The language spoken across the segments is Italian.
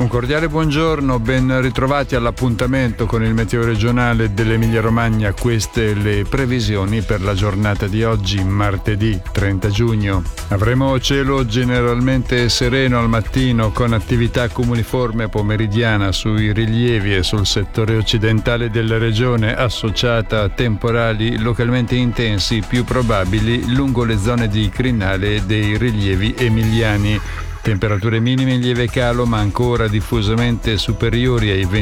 Un cordiale buongiorno, ben ritrovati all'appuntamento con il meteo regionale dell'Emilia Romagna. Queste le previsioni per la giornata di oggi, martedì 30 giugno. Avremo cielo generalmente sereno al mattino con attività cumuliforme pomeridiana sui rilievi e sul settore occidentale della regione, associata a temporali localmente intensi più probabili lungo le zone di crinale dei rilievi emiliani. Temperature minime in lieve calo ma ancora diffusamente superiori ai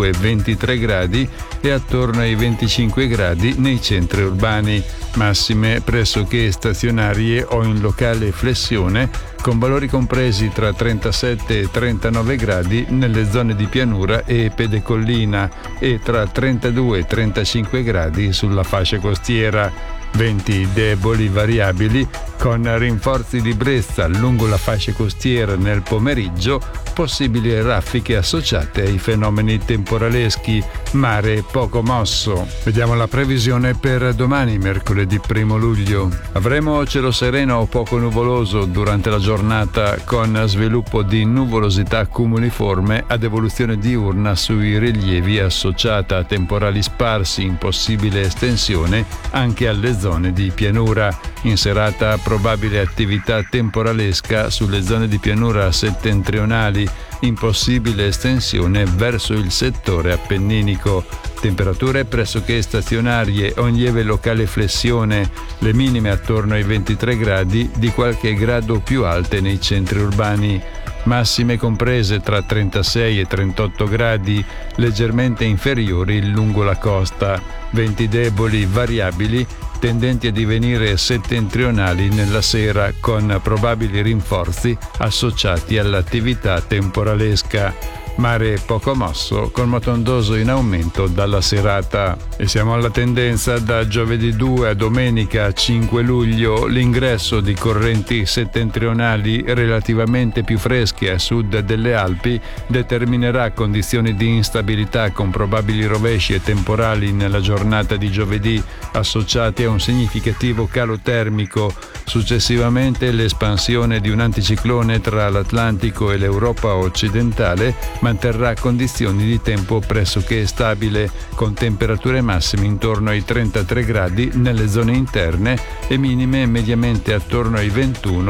22-23 gradi e attorno ai 25 gradi nei centri urbani. Massime pressoché stazionarie o in locale flessione con valori compresi tra 37 e 39 gradi nelle zone di pianura e pedecollina e tra 32 e 35 gradi sulla fascia costiera. Venti deboli variabili con rinforzi di brezza lungo la fascia costiera nel pomeriggio, possibili raffiche associate ai fenomeni temporaleschi, mare poco mosso. Vediamo la previsione per domani, mercoledì 1 luglio. Avremo cielo sereno o poco nuvoloso durante la giornata con sviluppo di nuvolosità cumuliforme ad evoluzione diurna sui rilievi associata a temporali sparsi in possibile estensione anche alle zone di pianura. In serata probabile attività temporalesca sulle zone di pianura settentrionali, in possibile estensione verso il settore appenninico. Temperature pressoché stazionarie o in lieve locale flessione, le minime attorno ai 23 gradi, di qualche grado più alte nei centri urbani. Massime comprese tra 36 e 38 gradi, leggermente inferiori lungo la costa. Venti deboli variabili tendenti a divenire settentrionali nella sera con probabili rinforzi associati all'attività temporalesca. Mare poco mosso con moto ondoso in aumento dalla serata. E siamo alla tendenza da giovedì 2 a domenica 5 luglio. L'ingresso di correnti settentrionali relativamente più fresche a sud delle Alpi determinerà condizioni di instabilità con probabili rovesci e temporali nella giornata di giovedì associati a un significativo calo termico. Successivamente l'espansione di un anticiclone tra l'Atlantico e l'Europa occidentale manterrà condizioni di tempo pressoché stabile, con temperature massime intorno ai 33 gradi nelle zone interne e minime mediamente attorno ai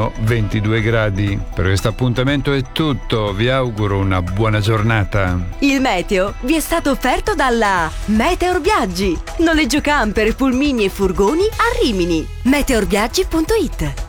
21-22 gradi. Per questo appuntamento è tutto, vi auguro una buona giornata. Il meteo vi è stato offerto dalla Meteor Viaggi. Noleggio camper, pulmini e furgoni a Rimini. meteorviaggi.it